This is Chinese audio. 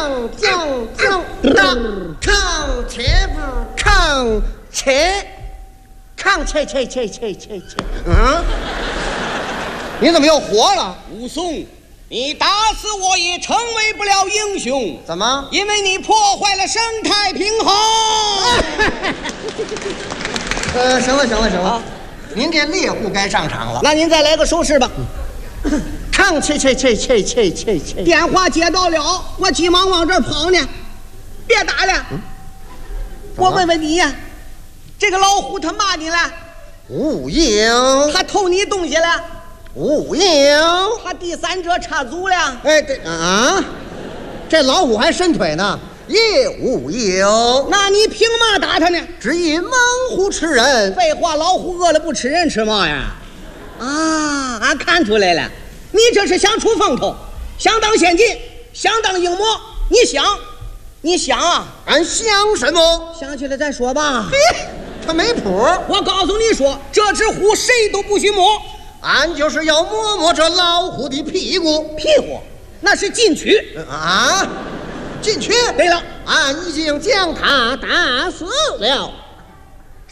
你怎么又活了？ 武松，你打死我也成为不了英雄。 怎么？ 因为你破坏了生态平衡。 行了，啊、您这猎户该上场了。 那您再来个手势吧。 电话接到了，我急忙往这儿跑呢。别打了，我问问你呀，这个老虎他骂你了？ 无影。 他偷你东西了？ 无影。 他第三者插足了？ 哎，这老虎还伸腿呢，也无影。 那你凭嘛打他呢？ 只因猛虎吃人。 废话，老虎饿了不吃人吃嘛呀？啊，俺看出来了，你这是想出风头，想当先进，想当英模。你想啊？ 俺想什么？ 想起来再说吧。 他没谱。 我告诉你说，这只虎谁都不许摸。 俺就是要摸这老虎的屁股。 屁股？那是禁区。 禁区？ 对了， 俺已经将他打死了。